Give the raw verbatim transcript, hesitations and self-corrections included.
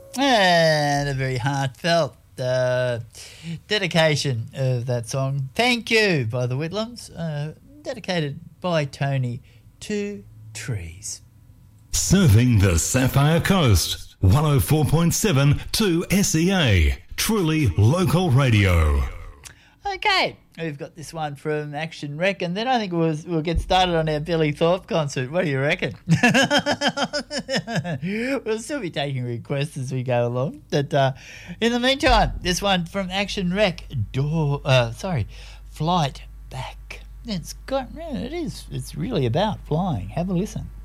And a very heartfelt uh, dedication of that song. Thank You by the Whitlams. Uh, dedicated by Tony to trees. Serving the Sapphire Coast. one oh four point seven to S E A. Truly local radio. Okay, we've got this one from Action Rec, and then I think we'll, we'll get started on our Billy Thorpe concert. What do you reckon? We'll still be taking requests as we go along. But uh, in the meantime, this one from Action Rec, door, uh, sorry, Flight Back. It's got, yeah, it is, it's really about flying. Have a listen.